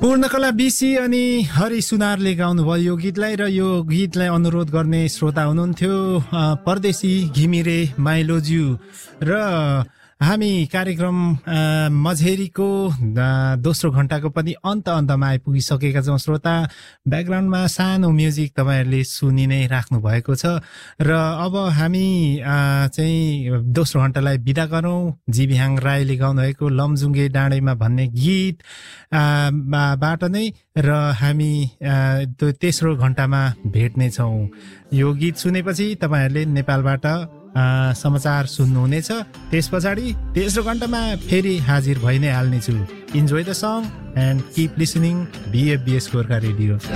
Purnakala BC अनि हरि सुनारले गाउनुभयो यो गीतलाई र यो गीतलाई अनुरोध गर्ने श्रोता हुनुहुन्थ्यो परदेशी घिमिरे माइलोज्यू र हामी कार्यक्रम मझेरीको दोस्रो घण्टाको पनि अन्तमा आइपुगिसकेका छौँ श्रोता। ब्याकग्राउन्डमा सानो म्युजिक तपाईँहरूले सुनि नै राख्नु भएको छ र अब हामी चाहिँ दोस्रो घण्टालाई बिदा गरौँ। जीविहाङ राईले गाउनुभएको लमजुङ्गे डाँडैमा भन्ने गीत बाट नै र हामी तेस्रो घण्टामा भेट्नेछौँ। यो गीत सुनेपछि तपाईँहरूले नेपालबाट समाचार सुन्नुहुनेछ। त्यस पछाडि तेस्रो घण्टामा फेरि हाजिर भइ नै हाल्नेछु। Enjoy the song and keep listening BFBS Gorkha radio.